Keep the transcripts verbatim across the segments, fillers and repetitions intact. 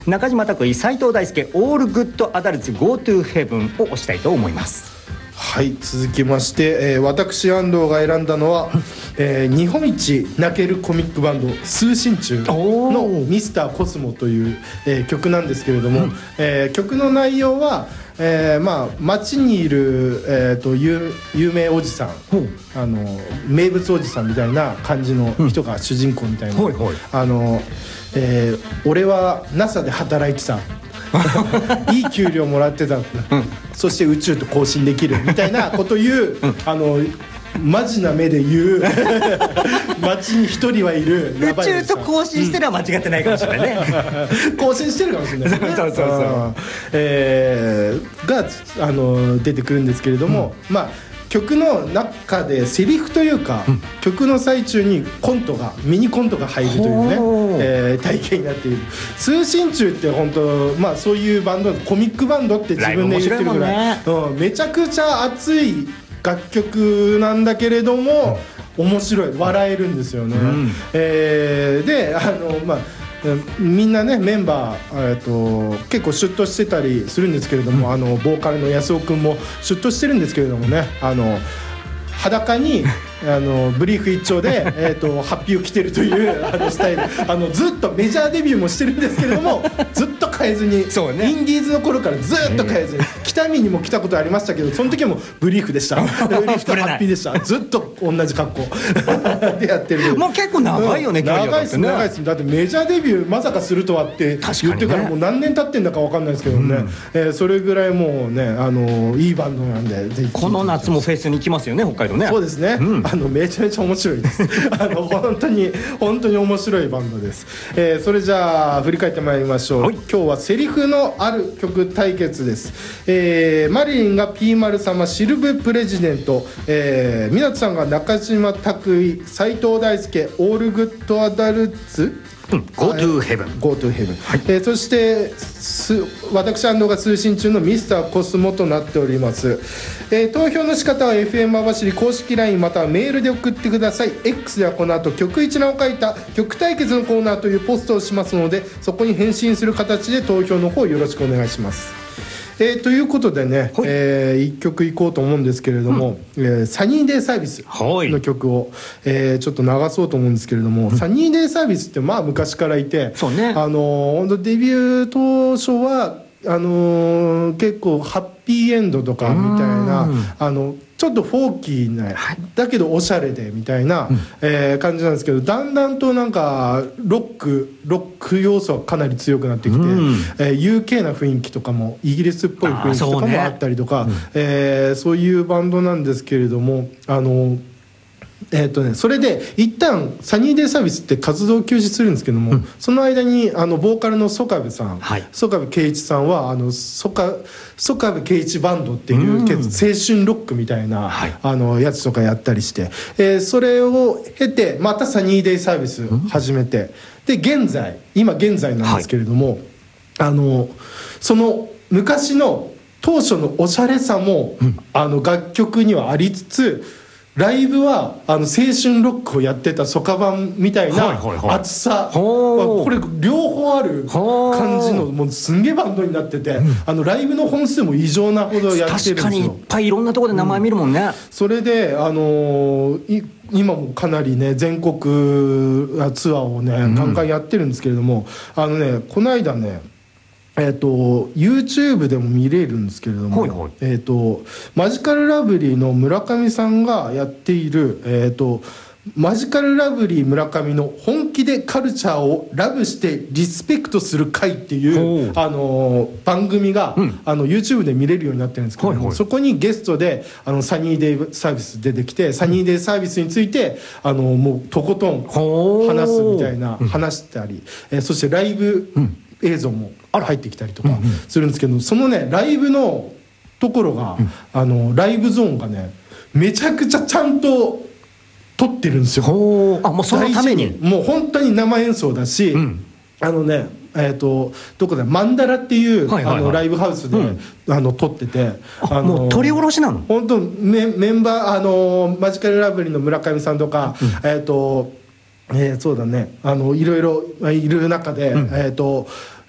中島拓衣、斉藤大輔、オールグッドアダルツ ゴートゥーヘブンを押したいと思います。 はい、続きまして、えー、私安藤が選んだのは、えー、日本一泣けるコミックバンド通信中のミスターコスモという、えー、曲なんですけれども、うん、えー、曲の内容は、えーまあ、街にいる、えー、と 有, 有名おじさん、あの名物おじさんみたいな感じの人が主人公みたいな、うん、あのえー、俺は ナサ で働いてたいい給料もらってた、うん、そして宇宙と交信できるみたいなこと言う、うん、あのマジな目で言う街に一人はいる宇宙と交信してるは間違ってないかもしれないね、 うん、交信してるかもしれない、ね、 そうそうそうそう、 えー、があの出てくるんですけれども、うん、まあ曲の中でセリフというか、うん、曲の最中にコントがミニコントが入るというね、えー、体験になっている。通信中って本当、まあ、そういうバンド、コミックバンドって自分で言ってるぐらい、ね、うん、めちゃくちゃ熱い楽曲なんだけれども、うん、面白い、笑えるんですよね、うん、えー、であのまあみんなねメンバー、えー、と結構シュッとしてたりするんですけれども、うん、あのボーカルの安尾くんもシュッとしてるんですけれどもね、あの裸にあのブリーフ一丁で、えー、とハッピーを着てるというあのスタイル、あのずっとメジャーデビューもしてるんですけれどもずっと変えずに、そう、ね、インディーズの頃からずっと変えずに、北見にも来たことありましたけどその時もブリーフでしたブリーフとハッピーでしたずっと同じ格好でやってる。 もう結構長いよね、 うん、長いです長いです。だってメジャーデビューまさかするとはって言ってからもう何年経ってんだか分かんないですけどね、うん、えー、それぐらいもうね、あのいいバンドなんでぜひこの夏もフェスに行きますよね、北海道ね。 そうですね、うん、あのめちゃめちゃ面白いですあの本当に本当に面白いバンドです、えー、それじゃあ振り返ってまいりましょう、はい、今日はセリフのある曲対決です、えー、マリリンが P 丸様シルブプレジデント、えー、湊さんが中島拓衣、斉藤大輔、オールグッドアダルツゴートゥーヘブン、 ゴートゥーヘブン、えー、そして私安藤が通信中のミスターコスモとなっております、えー、投票の仕方は エフエム 網走公式 ライン またはメールで送ってください。 X ではこの後曲一覧を書いた曲対決のコーナーというポストをしますので、そこに返信する形で投票の方よろしくお願いします。えー、ということでね、えー、いっきょくいこうと思うんですけれども、うん、えー、サニーデイサービスの曲を、えー、ちょっと流そうと思うんですけれども、うん、サニーデイサービスってまあ昔からいて、 そうね、 あの本当デビュー当初はあのー、結構ハッピーエンドとかみたいな、あのちょっとフォーキーな、はい、だけどおしゃれでみたいな、うん、えー、感じなんですけど、だんだんとなんかロックロック要素はかなり強くなってきて、うん、えー、ユーケー な雰囲気とかもイギリスっぽい雰囲気とかもあったりとか、そうね、うん、えー、そういうバンドなんですけれども、あのえーとね、それで一旦サニーデイサービスって活動休止するんですけども、うん、その間にあのボーカルの曽我部さん、はい、曽我部圭一さんはあの曽我部圭一バンドっていう、うん、青春ロックみたいな、はい、あのやつとかやったりして、えー、それを経てまたサニーデイサービス始めて、うん、で現在今現在なんですけれども、はい、あのその昔の当初のおしゃれさも、うん、あの楽曲にはありつつ、ライブはあの青春ロックをやってたソカバンみたいな熱さ、これ両方ある感じのもうすんげえバンドになってて、うん、あのライブの本数も異常なほどやってるんですよ。 確かにいっぱいいろんなところで名前見るもんね、うん、それで、あのー、今もかなりね全国ツアーをねガンガンやってるんですけれども、うん、あのねこの間ねえー、と YouTube でも見れるんですけれども、はいはい、えー、とマジカルラブリーの村上さんがやっている、えー、とマジカルラブリー村上の本気でカルチャーをラブしてリスペクトする会っていう、あのー、番組が、うん、あの YouTube で見れるようになってるんですけども、はいはい、そこにゲストであのサニーデイサービス出てきて、サニーデイサービスについてあのもうとことん話すみたいな、話したり、えー、そしてライブ、うん、映像も入ってきたりとかするんですけど、そのねライブのところが、うん、あのライブゾーンがねめちゃくちゃちゃんと撮ってるんですよ。 あ、もうそのためにもう本当に生演奏だし、うん、あのねえー、とどこだマンダラっていう、はいはいはい、あのライブハウスで、うん、あの撮ってて、 あのもう撮り下ろしなの？ 本当 メ, メンバーあのマジカルラブリーの村上さんとか、うん、えーとえー、そうだねあのいろいろいる中で、うん、えーと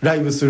ライブする